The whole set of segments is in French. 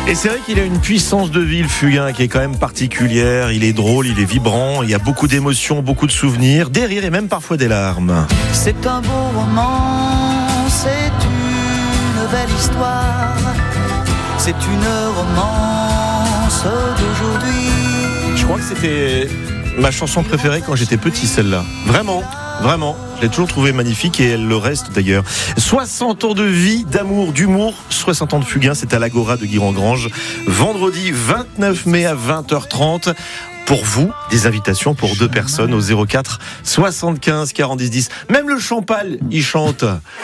Et c'est vrai qu'il a une puissance de vie, le Fugain, qui est quand même particulière. Il est drôle, il est vibrant, il y a beaucoup d'émotions, beaucoup de souvenirs, des rires et même parfois des larmes. C'est un beau roman, c'est une belle histoire, c'est une romance d'aujourd'hui. Je crois que c'était ma chanson préférée quand j'étais petit, celle-là. Vraiment. Je l'ai toujours trouvée magnifique et elle le reste d'ailleurs. 60 ans de vie, d'amour, d'humour, 60 ans de Fugain, c'est à l'Agora de Guiron-Grange. Vendredi 29 mai à 20h30. Pour vous, des invitations pour 2 personnes au 04 75 40 10. Même le Champal, il chante.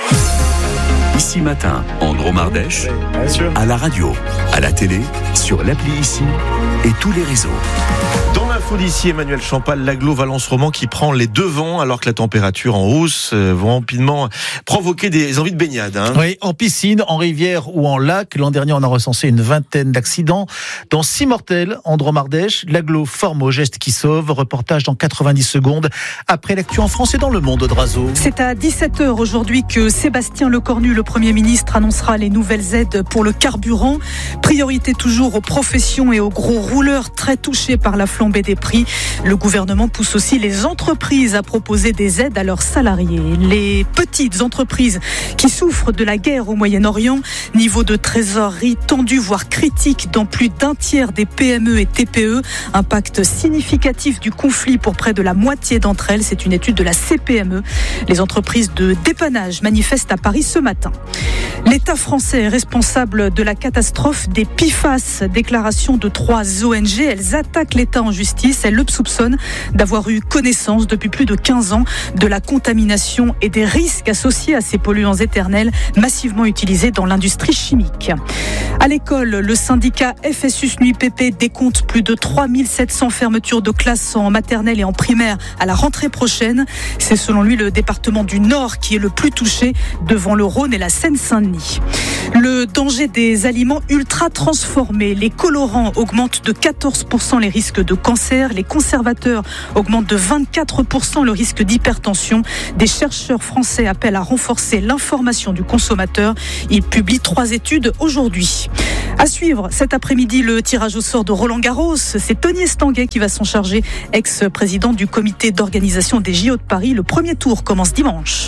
Ici Matin, Andro Mardèche, à la radio, à la télé, sur l'appli Ici et tous les réseaux. Dans l'info d'ici, Emmanuel Champal, l'Agglo Valence Roman qui prend les devants alors que la température en hausse vont rapidement provoquer des envies de baignade. Oui, en piscine, en rivière ou en lac. L'an dernier, on a recensé une vingtaine d'accidents, dont 6 mortels. Andro Mardèche, l'Agglo forme au geste qui sauve. Reportage dans 90 secondes après l'actu en France et dans le monde de Drazo. C'est à 17h aujourd'hui que Sébastien Lecornu, le Premier ministre, annoncera les nouvelles aides pour le carburant. Priorité toujours aux professions et aux gros rouleurs très touchés par la flambée des prix. Le gouvernement pousse aussi les entreprises à proposer des aides à leurs salariés. Les petites entreprises qui souffrent de la guerre au Moyen-Orient, niveau de trésorerie tendu voire critique dans plus d'un tiers des PME et TPE, impact significatif du conflit pour près de la moitié d'entre elles, c'est une étude de la CPME. Les entreprises de dépannage manifestent à Paris ce matin. L'État français est responsable de la catastrophe des PFAS. Déclaration de 3 ONG. Elles attaquent l'État en justice. Elles le soupçonnent d'avoir eu connaissance depuis plus de 15 ans de la contamination et des risques associés à ces polluants éternels massivement utilisés dans l'industrie chimique. À l'école, le syndicat FSUS-NUIPP décompte plus de 3700 fermetures de classes en maternelle et en primaire à la rentrée prochaine. C'est selon lui le département du Nord qui est le plus touché devant le Rhône et la Seine-Saint-Denis. Le danger des aliments ultra transformés. Les colorants augmentent de 14% les risques de cancer. Les conservateurs augmentent de 24% le risque d'hypertension. Des chercheurs français appellent à renforcer l'information du consommateur. Ils publient 3 études aujourd'hui. À suivre cet après-midi le tirage au sort de Roland Garros. C'est Tony Estanguet qui va s'en charger, ex-président du comité d'organisation des JO de Paris. Le premier tour commence dimanche.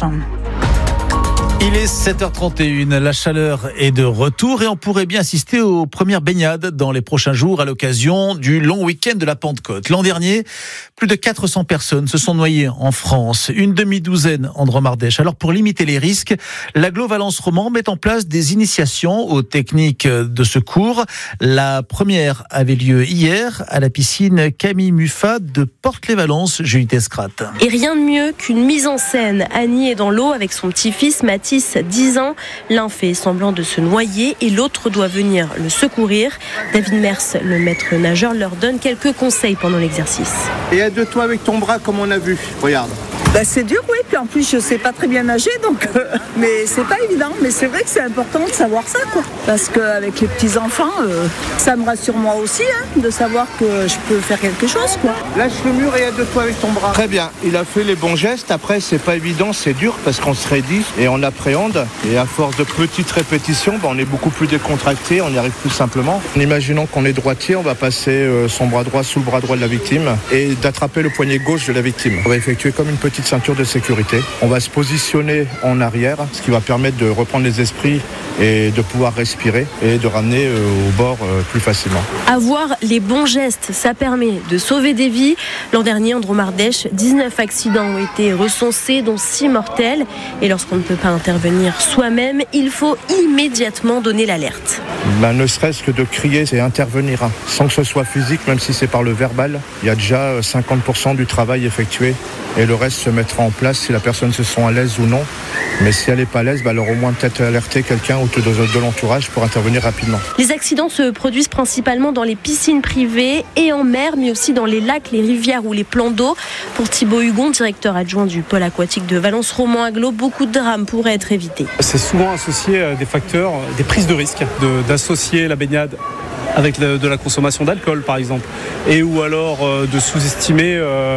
Il est 7h31, la chaleur est de retour et on pourrait bien assister aux premières baignades dans les prochains jours à l'occasion du long week-end de la Pentecôte. L'an dernier, plus de 400 personnes se sont noyées en France, une demi-douzaine en Dromardèche. Alors pour limiter les risques, l'Agglo Valence Roman met en place des initiations aux techniques de secours. La première avait lieu hier à la piscine Camille Muffat de Porte-les-Valences, Julie Tescrat. Et rien de mieux qu'une mise en scène. Annie est dans l'eau avec son petit-fils Mathis, 10 ans. L'un fait semblant de se noyer et l'autre doit venir le secourir. David Mers, le maître nageur, leur donne quelques conseils pendant l'exercice. Et aide-toi avec ton bras comme on a vu. Regarde. C'est dur, oui. Puis en plus, je sais pas très bien nager, donc. Mais c'est pas évident. Mais c'est vrai que c'est important de savoir ça, quoi. Parce qu'avec les petits enfants, ça me rassure moi aussi, de savoir que je peux faire quelque chose, quoi. Lâche le mur et aide-toi avec ton bras. Très bien. Il a fait les bons gestes. Après, c'est pas évident, c'est dur parce qu'on se raidit et on appréhende. Et à force de petites répétitions, on est beaucoup plus décontracté, on y arrive plus simplement. Imaginons qu'on est droitier, on va passer son bras droit sous le bras droit de la victime et d'attraper le poignet gauche de la victime. On va effectuer comme une petite ceinture de sécurité. On va se positionner en arrière, ce qui va permettre de reprendre les esprits et de pouvoir respirer et de ramener au bord plus facilement. Avoir les bons gestes, ça permet de sauver des vies. L'an dernier, en Dromardèche, 19 accidents ont été recensés, dont 6 mortels. Et lorsqu'on ne peut pas intervenir soi-même, il faut immédiatement donner l'alerte. Ne serait-ce que de crier, c'est intervenir. Sans que ce soit physique, même si c'est par le verbal, il y a déjà 50% du travail effectué. Et le reste se mettra en place si la personne se sent à l'aise ou non. Mais si elle n'est pas à l'aise, alors au moins peut-être alerter quelqu'un autour de l'entourage pour intervenir rapidement. Les accidents se produisent principalement dans les piscines privées et en mer, mais aussi dans les lacs, les rivières ou les plans d'eau. Pour Thibaut Hugon, directeur adjoint du pôle aquatique de Valence Roman Agglo, beaucoup de drames pourraient être évités. C'est souvent associé à des facteurs, des prises de risque, d'associer la baignade avec de la consommation d'alcool par exemple, et ou alors de sous-estimer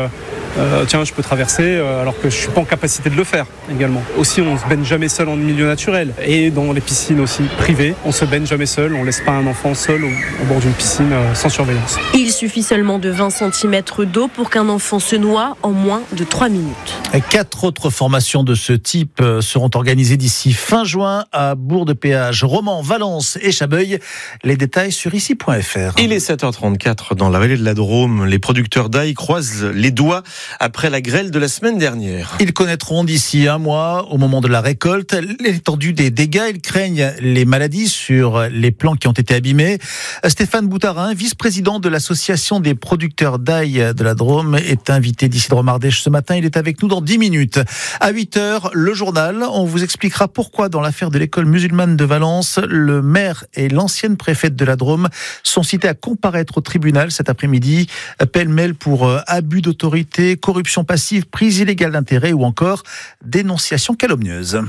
tiens, je peux traverser alors que je suis pas en capacité de le faire également. Aussi, on se baigne jamais seul en milieu naturel. Et dans les piscines aussi privées, on se baigne jamais seul. On laisse pas un enfant seul au bord d'une piscine sans surveillance. Il suffit seulement de 20 cm d'eau pour qu'un enfant se noie en moins de 3 minutes. 4 autres formations de ce type seront organisées d'ici fin juin à Bourg-de-Péage, Romans, Valence et Chabeuil. Les détails sur ici.fr. Il est 7h34 dans la vallée de la Drôme. Les producteurs d'ail croisent les doigts après la grêle de la semaine dernière. Ils connaîtront d'ici un mois, au moment de la récolte, l'étendue des dégâts. Ils craignent les maladies sur les plants qui ont été abîmés. Stéphane Boutarin, vice-président de l'association des producteurs d'ail de la Drôme, est invité d'ici de Romardèche ce matin. Il est avec nous dans 10 minutes. À 8h, le journal. On vous expliquera pourquoi dans l'affaire de l'école musulmane de Valence, le maire et l'ancienne préfète de la Drôme sont cités à comparaître au tribunal cet après-midi. Pêle-mêle pour abus d'autorité, corruption passive, prise illégale d'intérêt ou encore dénonciation calomnieuse.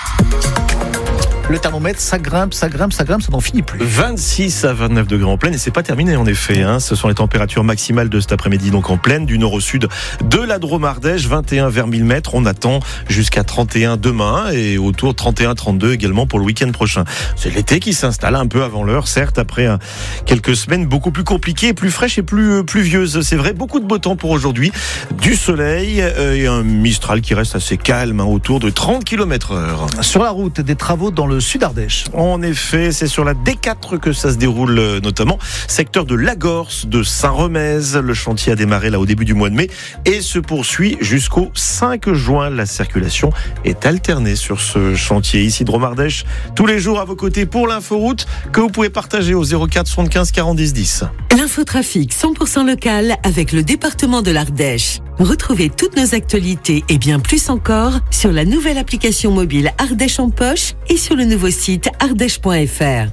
Le thermomètre, ça grimpe, ça n'en finit plus. 26 à 29 degrés en plaine, et c'est pas terminé en effet. Ce sont les températures maximales de cet après-midi, donc en plaine, du nord au sud de la Drôme-Ardèche, 21 vers 1000 mètres. On attend jusqu'à 31 demain et autour de 31-32 également pour le week-end prochain. C'est l'été qui s'installe un peu avant l'heure, certes, après quelques semaines beaucoup plus compliquées, plus fraîches et plus pluvieuses. C'est vrai, beaucoup de beau temps pour aujourd'hui, du soleil et un Mistral qui reste assez calme, autour de 30 km/h. Sur la route, des travaux dans le sud-Ardèche. En effet, c'est sur la D4 que ça se déroule notamment. Secteur de Lagorce, de Saint-Remez. Le chantier a démarré là au début du mois de mai et se poursuit jusqu'au 5 juin. La circulation est alternée sur ce chantier. Ici de Romardèche, tous les jours à vos côtés pour l'inforoute que vous pouvez partager au 04 75 40 10 10. L'infotrafic 100% local avec le département de l'Ardèche. Retrouvez toutes nos actualités et bien plus encore sur la nouvelle application mobile Ardèche en poche et sur le nouveau site ardèche.fr.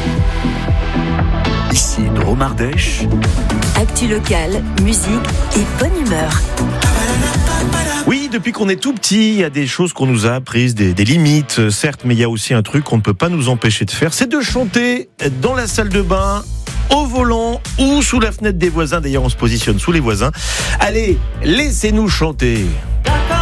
Ici Drôme Ardèche. Actu locale, musique et bonne humeur. Oui, depuis qu'on est tout petit, il y a des choses qu'on nous a apprises, des limites, certes, mais il y a aussi un truc qu'on ne peut pas nous empêcher de faire, c'est de chanter dans la salle de bain, au volant ou sous la fenêtre des voisins. D'ailleurs, on se positionne sous les voisins. Allez, laissez-nous chanter.